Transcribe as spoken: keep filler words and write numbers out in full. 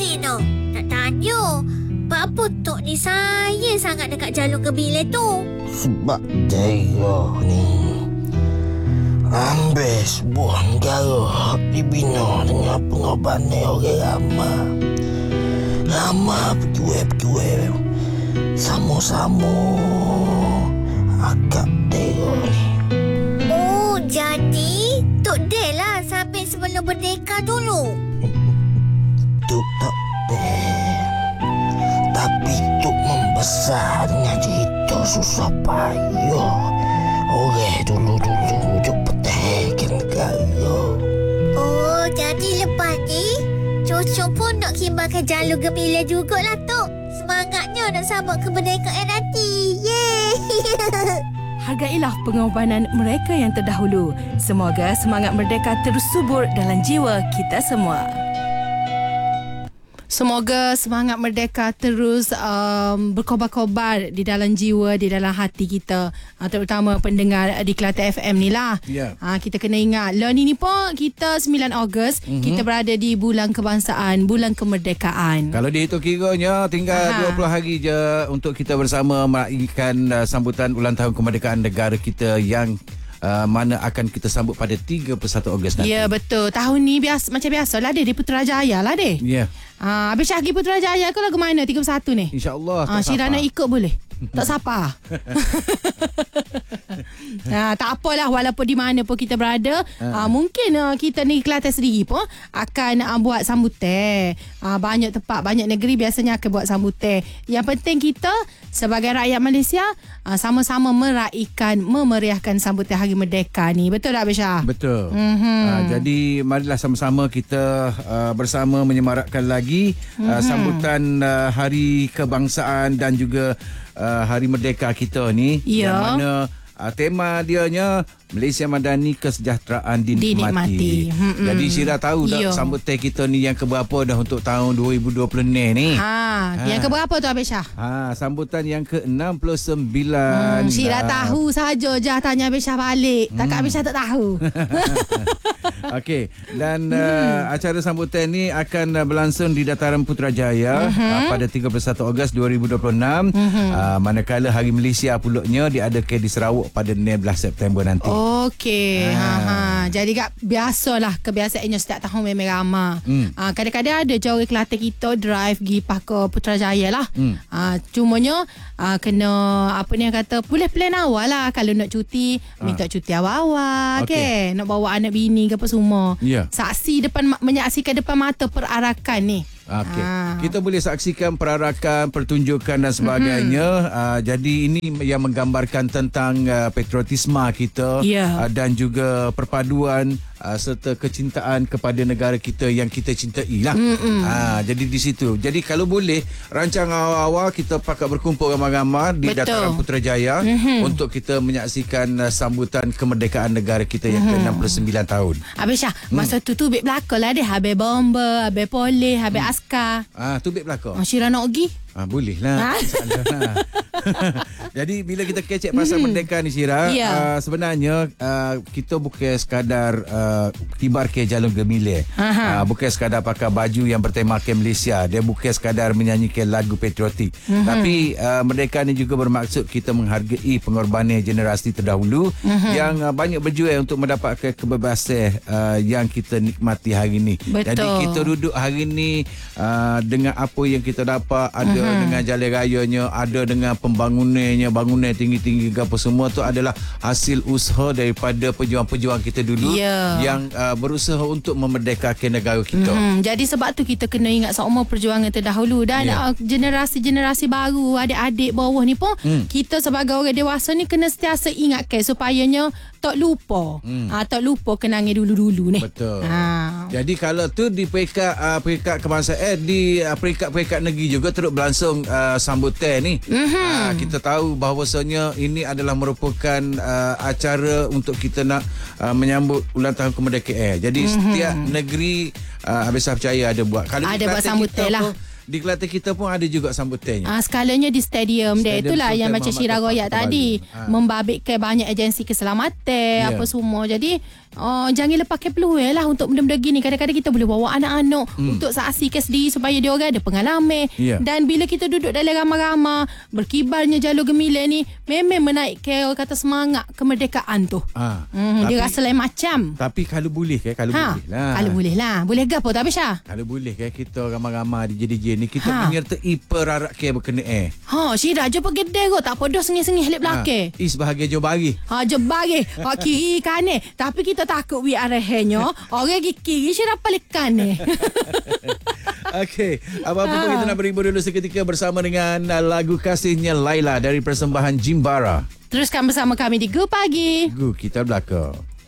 Jadi no, nak tanya, apa Tok ni sayang sangat dekat Jalur Gemilang tu? Sebab Tega ni ambil sebuah negara dibina dengan pengorbanan orang ramai. Ramai pejuang-pejuang sama-sama akak Tega ni. Oh, jadi Tok Del lah sampai sebelum merdeka dulu. Tuk tak Del, tapi Tuk membesar dengan cerita susah payah orang dulu-dulu untuk pertahankan negara. Oh, jadi lepas ni cucu pun nak khidmatkan Jalur Gemilang jugalah Tok. Semangatnya nak sambut kemerdekaan nanti. Yeay. Hargailah pengorbanan mereka yang terdahulu. Semoga semangat merdeka terus subur dalam jiwa kita semua. Semoga semangat merdeka terus um, berkobar-kobar di dalam jiwa, di dalam hati kita, uh, terutama pendengar di Kelate F M ni lah. Yeah. Uh, kita kena ingat, lah ni ni pun kita sembilan Ogos, mm-hmm. kita berada di bulan kebangsaan, bulan kemerdekaan. Kalau dihitung kiranya tinggal Aha. dua puluh hari je untuk kita bersama meraihkan uh, sambutan ulang tahun kemerdekaan negara kita yang Uh, mana akan kita sambut pada tiga puluh satu Ogos nanti. Ya, betul. Tahun ni biasa, macam biasa lah deh, di Putrajaya lah deh. Ya. Yeah. Uh, habis Syahgi Putrajaya ke lagu mana tiga puluh satu ni? InsyaAllah. Ah, Syirah nak ikut boleh? Tak siapa. Nah, tak apalah, walaupun di mana pun kita berada, uh. Uh, mungkin uh, kita ni Kelantan sendiri pun akan uh, buat sambutan. Uh, banyak tempat, banyak negeri biasanya akan buat sambutan. Yang penting kita sebagai rakyat Malaysia uh, sama-sama meraihkan, memeriahkan sambutan Hari Merdeka ni. Betul tak Abisha? Betul. Mm-hmm. Uh, jadi marilah sama-sama kita uh, bersama menyemarakkan lagi uh, mm-hmm. sambutan uh, Hari Kebangsaan dan juga uh, Hari Merdeka kita ni. Ya. Yang mana uh, tema dianya Malaysia Madani Kesejahteraan Dinikmati. Dinikmati. Mm-mm. Jadi Syirah tahu Yo. dah sambutan kita ni yang keberapa dah untuk tahun dua ribu dua puluh ni. Ha, ha. Yang keberapa tu Abisha? Ha, sambutan yang ke enam puluh sembilan. Hmm, Syirah tahu saja je tanya Abisha balik. Takkan Hmm. Abisha tak tahu. Okey, dan uh, acara sambutan ni akan uh, berlangsung di Dataran Putrajaya uh-huh. uh, pada tiga puluh satu Ogos dua ribu dua puluh enam. Uh-huh. Uh, manakala Hari Malaysia pulaknya diadakan di Sarawak pada enam belas September nanti. Okey. Ha. Ha. ha. Jadi kak biasalah kebiasaannya setiap tahun memang ramai. Hmm. Ha, kadang-kadang ada je orang Kelantan kita drive pergi ke Putrajaya lah. Hmm. Ha, cumanya ha, kena apa ni yang kata boleh plan awal lah kalau nak cuti, Ha. minta cuti awal-awal. Okey. Okay. Nak bawa anak bini ke apa semua. Ya. Saksi depan menyaksikan depan mata perarakan ni. Okey. Ah. Kita boleh saksikan perarakan, pertunjukan dan sebagainya. Mm-hmm. Uh, jadi ini yang menggambarkan tentang uh, patriotisme kita Yeah. uh, dan juga perpaduan uh, serta kecintaan kepada negara kita yang kita cintai lah. Uh, jadi di situ. Jadi kalau boleh rancang awal-awal kita pakat berkumpul ramai-ramai di Betul. Dataran Putrajaya mm-hmm. untuk kita menyaksikan uh, sambutan kemerdekaan negara kita yang mm-hmm. ke enam puluh sembilan tahun. Habis Syah, masa tu tu beg belakang lah dia. Habis bomba, habis polis, habis Hmm. askar. Ah, tu beg belakang. Oh, Syirah nak pergi? Ah, boleh lah. Ha? Salah. Jadi bila kita kecek pasal Hmm. merdeka ni Syirah, Ya. uh, sebenarnya uh, kita bukan sekadar uh, kibar ke Jalur Gemilang. Uh, bukan sekadar pakai baju yang bertemakan Malaysia. Dia bukan sekadar menyanyikan lagu patriotik. Hmm. Tapi uh, merdeka ni juga bermaksud kita menghargai pengorbanan generasi terdahulu Hmm. yang uh, banyak berjuang untuk mendapatkan kebebasan uh, yang kita nikmati hari ni. Betul. Jadi kita duduk hari ni uh, dengan apa yang kita dapat, ada Mhm. dengan jalan rayanya, ada dengan pembangunannya, bangunan tinggi-tinggi apa semua tu adalah hasil usaha daripada pejuang-pejuang kita dulu Ya. yang uh, berusaha untuk memerdekakan negara kita. Hmm, jadi sebab tu kita kena ingat seumur perjuangan terdahulu dan Ya. uh, generasi-generasi baru, adik-adik bawah ni pun Hmm. kita sebagai orang dewasa ni kena sentiasa ingatkan supayanya tak lupa. Hmm. Ah, tak lupa kenangan dulu-dulu ni. Betul. Ha. Jadi kalau tu di peringkat uh, peringkat kebangsaan, di uh, peringkat-peringkat negeri juga terus berlangsung uh, sambutan ni. Mm-hmm. Uh, kita tahu bahawasanya ini adalah merupakan uh, acara untuk kita nak uh, menyambut ulang tahun kemerdekaan. Jadi mm-hmm. setiap negeri uh, habis saya percaya ada buat. Kalau Ada di buat Kelantan sambutan kita lah. pun, di Kelantan kita pun ada juga sambutannya. Ah, skalanya di stadium, dia. Stadium Itulah Sultan yang macam Muhammad Syirah Taufik royak Kota tadi. Baru. Ha. Membabitkan banyak agensi keselamatan, Ya. apa semua. Jadi, oh, jangan lepaskan peluang lah untuk benda-benda gini. Kadang-kadang kita boleh bawa anak-anak hmm. untuk saksikan sendiri supaya dia orang ada pengalaman. Ya. Dan bila kita duduk dalam ramai-ramai, berkibarnya jalur gemilang ni, memang menaikkan orang kata semangat kemerdekaan tu. Ha. Hmm, Tapi- dia rasa lain macam. Tapi kalau boleh ke? Kalau Ha, boleh lah. kalau boleh lah. Boleh gapo tak Syah? Kalau boleh ke kita ramai-ramai di D J ni kita Ha. menyertai perarak ke berkenaan. Ha, Syirah je pergi dek tak apa dah sengih-sengih lep belakang. Ha. Is bahagia jauh bagi. Ha, jebari. Ha, kiri kanan. Tapi kita takut we arahannya. Orang pergi kiri Syirah balik kanan. Okey, apa-apa pun kita nak berhibur dulu seketika bersama dengan uh, lagu kasihnya Laila dari persembahan Jimbara. Teruskan bersama kami di Go Pagi. Gu kita belakang.